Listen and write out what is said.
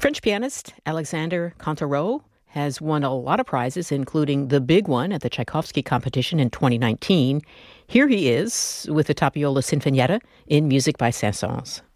French pianist Alexandre Cantarot has won a lot of prizes, including the big one at the Tchaikovsky competition in 2019. Here he is with the Tapiola Sinfonietta in music by Saint-Saëns.